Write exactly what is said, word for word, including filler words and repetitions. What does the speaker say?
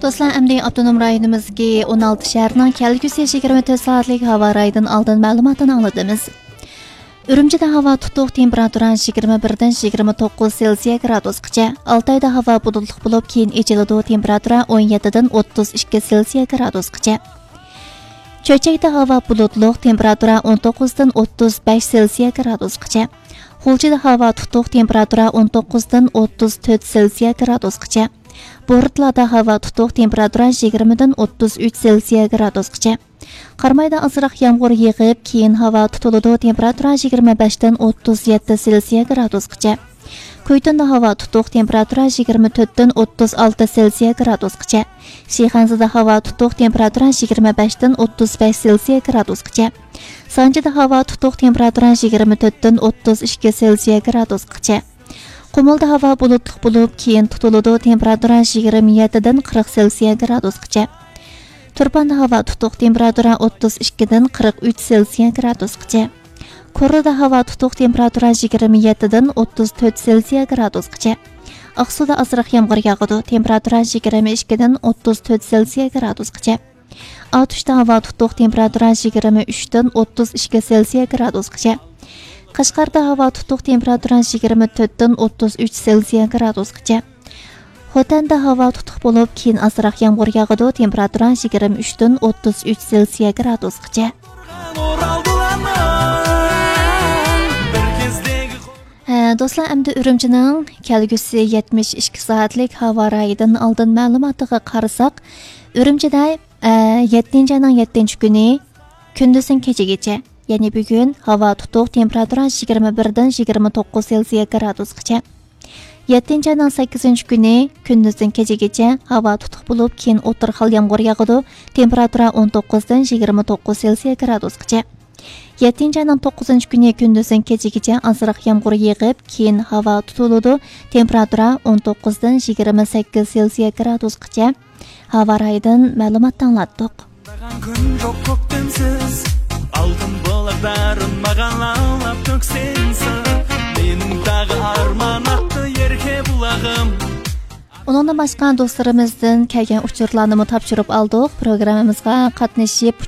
Dostlar, əmdi avtonom rayonimizki on olti şəhərinin kelgusi yigirma to'rt soatlik havo rayından aldın məlumatını anladığımız. Ürümçide hava tutuq temperaturan yigirma birdan yigirma to'qqiz Selsiya gradusgacha, Altayda hava bulutluq bo'lib, keyin echiladi temperatura o'n yettidan o'ttiz ikki Selsiya gradusgacha. Cho'chakda hava bulutluq, temperatura o'n to'qqizdan o'ttiz besh Selsiya gradusgacha. Xulchida hava tutuq, temperatura o'n to'qqizdan o'ttiz to'rt Selsiya gradusgacha. Bo'ritlarda hava tutuq, temperatura yigirmadan o'ttiz uch Selsiya gradusgacha. Qarmayda azroq yomg'ir yig'ib, keyin havo tutiladi, temperatura yigirma beshdan o'ttiz yetti Selsiya gradusgacha. Ko'ytunda havo tutuq, temperatura yigirma to'rtdan o'ttiz olti Selsiya gradusgacha. Shixanzada havo tutuq, temperatura yigirma beshdan o'ttiz besh Selsiya gradusgacha. Sanjida havo tutuq, temperatura yigirma to'rtdan o'ttiz ikki Selsiya gradusgacha. Qumulda havo bulutluq bo'lib, keyin tutiladi, temperatura yigirma yettidan qirq Selsiya gradusgacha. Turpanda havo tutuq, temperatura o'ttiz ikkidan qirq uch Selsiya gradusgacha. Korrida havo tutuq, temperatura yigirma yettidan o'ttiz to'rt Selsiya gradusgacha. Aqsuda azroq yomg'ir yog'adi, temperatura yigirma ikkidan o'ttiz to'rt Selsiya gradusgacha. Atushda havo tutuq, temperatura yigirma uchdan o'ttiz ikki Selsiya gradusgacha. Qashqarda havo tutuq, temperatura yigirma to'rtdan o'ttiz uch Selsiya gradusgacha. Xotanda havo tutuq bo'lib, keyin azroq yomg'ir yog'adi, temperatura yigirma uchdan o'ttiz uch Selsiya gradusgacha. Dostlar, endi Ürümchining kelgusi yetmish ikki soatlik havo rayidan oldin ma'lumotiga qarasak, Ürümchida yettinchi oyning yettinchi kuni kunduzning kechagacha, ya'ni bugun havo tutuq, temperatura yigirma birdan yigirma to'qqiz Selsiya gradusgacha. yettinchi oyning sakkizinchi kuni kunduzning kechagacha havo tutuq bo'lib, keyin o'tir xil yomg'ir yog'adi, temperatura o'n to'qqizdan yigirma to'qqiz Selsiya gradusgacha. yettinchi oyning to'qqizinchi kuni kunduzning kechagacha azroq yomg'ir yig'ib, keyin havo tutiladi, temperatura o'n to'qqizdan yigirma sakkiz Selsiya gradusgacha. Havo rayidan ma'lumot anglatdik. Altın bulakların mağanlanıp töksensin, benim dağı arman attı yerke bulağım. Onundan başqa dostlarımızdan kelgan uchurlarni topshirib aldik. Programmamizga qatnashib